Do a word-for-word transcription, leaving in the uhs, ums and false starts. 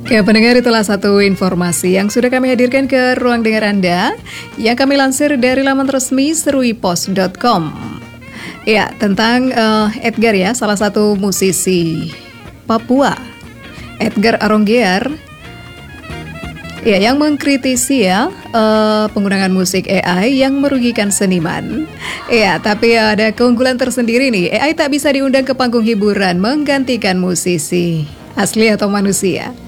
Ya, pendengar, itulah satu informasi yang sudah kami hadirkan ke ruang dengar Anda, yang kami lansir dari laman resmi seruipos dot com. Ya, tentang uh, Edgar ya, salah satu musisi Papua, Edgar Aronggear, ya, yang mengkritisi ya uh, penggunaan musik A I yang merugikan seniman. Ya, tapi ada keunggulan tersendiri nih, A I tak bisa diundang ke panggung hiburan menggantikan musisi asli atau manusia.